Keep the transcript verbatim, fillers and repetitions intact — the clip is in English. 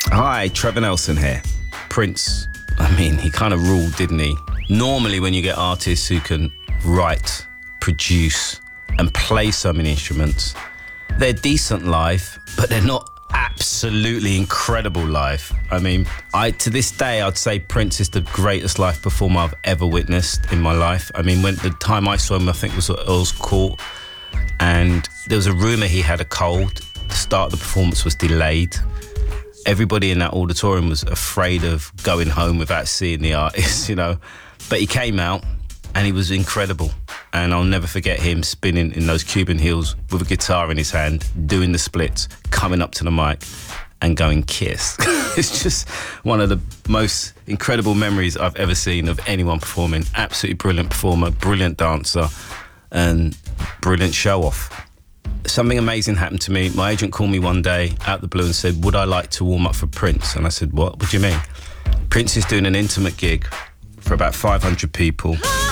Hi, Trevor Nelson here. Prince, I mean, he kind of ruled, didn't he? Normally when you get artists who can write, produce and play so many instruments, they're decent live, but they're not absolutely incredible live. I mean, I to this day, I'd say Prince is the greatest live performer I've ever witnessed in my life. I mean, when the time I saw him, I think was at Earl's Court, and there was a rumour he had a cold. The start of the performance was delayed. Everybody in that auditorium was afraid of going home without seeing the artist, you know. But he came out and he was incredible. And I'll never forget him spinning in those Cuban heels with a guitar in his hand, doing the splits, coming up to the mic and going Kiss. It's just one of the most incredible memories I've ever seen of anyone performing. Absolutely brilliant performer, brilliant dancer and brilliant show-off. Something amazing happened to me. My agent called me one day out of the blue and said, would I like to warm up for Prince? And I said, what? What do you mean? Prince is doing an intimate gig for about five hundred people